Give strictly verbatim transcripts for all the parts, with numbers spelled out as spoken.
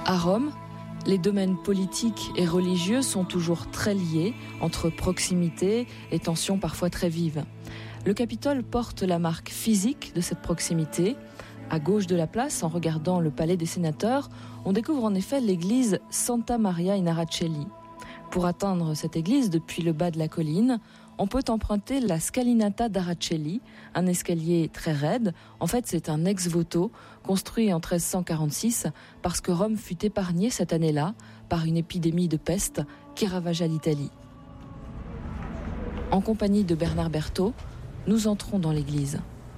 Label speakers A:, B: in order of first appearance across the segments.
A: À Rome, les domaines politiques et religieux sont toujours très liés, entre proximité et tensions parfois très vives. Le Capitole porte la marque physique de cette proximité. À gauche de la place, en regardant le palais des sénateurs, on découvre en effet l'église Santa Maria in Araceli. Pour atteindre cette église depuis le bas de la colline, on peut emprunter la Scalinata d'Araceli, un escalier très raide. En fait, c'est un ex-voto construit en treize cent quarante-six parce que Rome fut épargnée cette année-là par une épidémie de peste qui ravagea l'Italie. En compagnie de Bernard Berthaud, nous entrons dans l'église.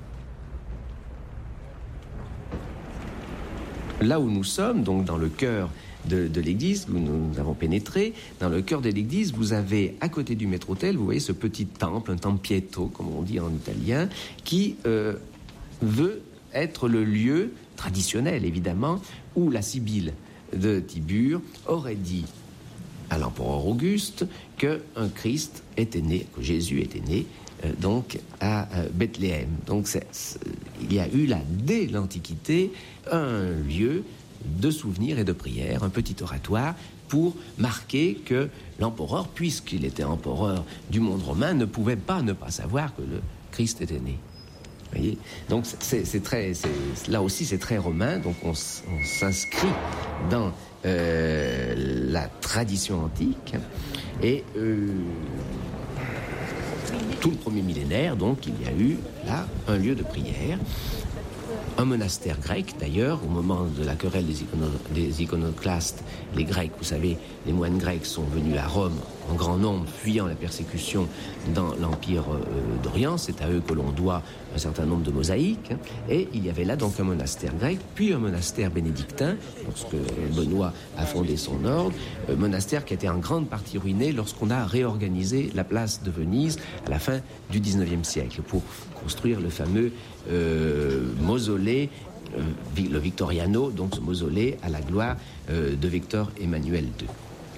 B: Là où nous sommes, donc dans le cœur de, de l'église, où nous, nous avons pénétré, dans le cœur de l'église, vous avez à côté du maître-autel, vous voyez ce petit temple, un tempietto, comme on dit en italien, qui euh, veut être le lieu traditionnel, évidemment, où la Sibylle de Tibure aurait dit à l'empereur Auguste qu'un Christ était né, que Jésus était né, euh, donc à euh, Bethléem. Donc c'est, c'est, il y a eu là, dès l'Antiquité, un lieu de souvenirs et de prières, un petit oratoire pour marquer que l'empereur, puisqu'il était empereur du monde romain, ne pouvait pas ne pas savoir que le Christ était né. Vous voyez ? Donc c'est, c'est très, c'est, là aussi c'est très romain, donc on, on s'inscrit dans euh, la tradition antique et euh, tout le premier millénaire, donc il y a eu là un lieu de prière. Un monastère grec, d'ailleurs, au moment de la querelle des, icono, des iconoclastes, les Grecs, vous savez, les moines grecs sont venus à Rome en grand nombre, fuyant la persécution dans l'Empire euh, d'Orient. C'est à eux que l'on doit un certain nombre de mosaïques. Hein, et il y avait là donc un monastère grec, puis un monastère bénédictin, lorsque Benoît a fondé son ordre, euh, monastère qui a été en grande partie ruiné lorsqu'on a réorganisé la place de Venise à la fin du dix-neuvième siècle, pour construire le fameux euh, mausolée, euh, le Victoriano, donc ce mausolée à la gloire euh, de Victor Emmanuel deux.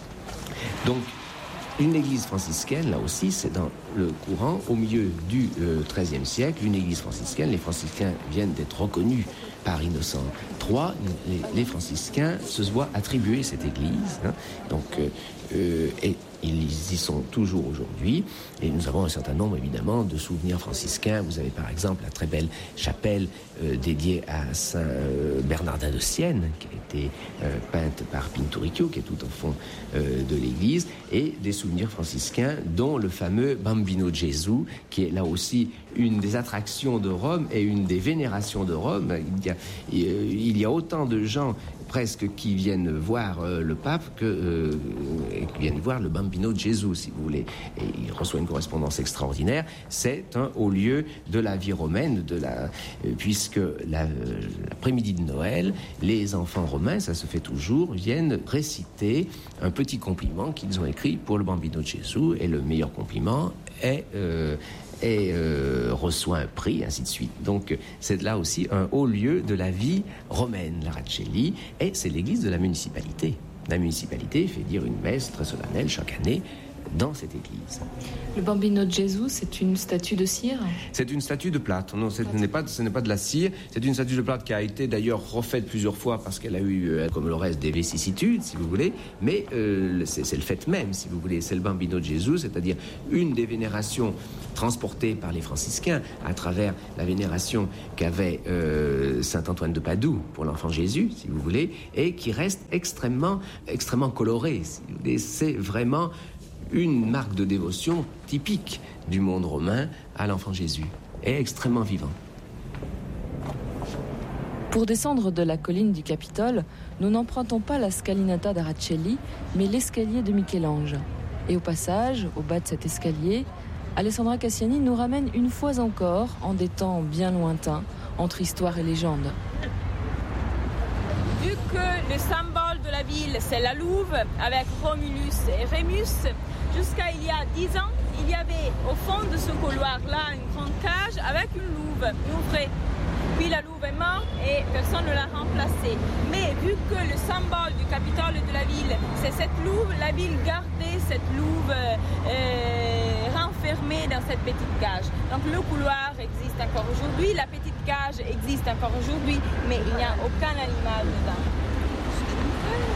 B: Donc, une église franciscaine, là aussi, c'est dans le courant, au milieu du XIIIe siècle, une église franciscaine. Les franciscains viennent d'être reconnus par Innocent trois. Les, les franciscains se voient attribuer cette église. Hein, donc, euh, euh, et ils y sont toujours aujourd'hui. Et nous avons un certain nombre, évidemment, de souvenirs franciscains. Vous avez, par exemple, la très belle chapelle euh, dédiée à Saint euh, Bernardin de Sienne, qui a été euh, peinte par Pinturicchio, qui est tout au fond euh, de l'église, et des souvenirs franciscains, dont le fameux Bambino Gesù, qui est là aussi une des attractions de Rome et une des vénérations de Rome. Il y a, il y a autant de gens presque qui viennent voir euh, le pape que euh, qui viennent voir le Bambino Gesù, si vous voulez. Et il reçoit une correspondance extraordinaire. C'est un haut lieu de la vie romaine, de la, euh, puisque la, euh, l'après-midi de Noël, les enfants romains, ça se fait toujours, viennent réciter un petit compliment qu'ils ont écrit pour le Bambino Gesù, et le meilleur compliment est euh, et euh, reçoit un prix, ainsi de suite. Donc c'est là aussi un haut lieu de la vie romaine, l'Araceli, et c'est l'église de la municipalité. La municipalité fait dire une messe très solennelle chaque année dans cette église.
A: Le Bambino Gesù, c'est une statue de cire ?
B: C'est une statue de plâtre. Non, ce n'est pas, ce n'est pas de la cire. C'est une statue de plâtre qui a été d'ailleurs refaite plusieurs fois parce qu'elle a eu, euh, comme le reste, des vicissitudes, si vous voulez. Mais euh, c'est, c'est le fait même, si vous voulez. C'est le Bambino Gesù, c'est-à-dire une des vénérations transportées par les franciscains à travers la vénération qu'avait euh, saint Antoine de Padoue pour l'enfant Jésus, si vous voulez, et qui reste extrêmement, extrêmement colorée. Si vous voulez. C'est vraiment une marque de dévotion typique du monde romain à l'enfant Jésus, et extrêmement vivant.
A: Pour descendre de la colline du Capitole, nous n'empruntons pas la Scalinata d'Araceli, mais l'escalier de Michel-Ange. Et au passage, au bas de cet escalier, Alessandra Cassiani nous ramène une fois encore en des temps bien lointains, entre histoire et légende.
C: Vu que le symbole de la ville, c'est la louve, avec Romulus et Rémus, jusqu'à il y a dix ans, il y avait au fond de ce couloir-là une grande cage avec une louve, une ouvrée. Puis la louve est morte et personne ne l'a remplacée. Mais vu que le symbole du Capitole de la ville, c'est cette louve, la ville gardait cette louve euh, renfermée dans cette petite cage. Donc le couloir existe encore aujourd'hui, la petite cage existe encore aujourd'hui, mais il n'y a aucun animal dedans.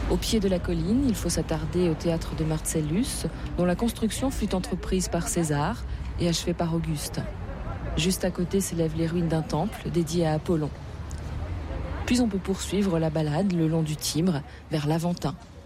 A: Au pied de la colline, il faut s'attarder au théâtre de Marcellus, dont la construction fut entreprise par César et achevée par Auguste. Juste à côté s'élèvent les ruines d'un temple dédié à Apollon. Puis on peut poursuivre la balade le long du Tibre vers l'Aventin.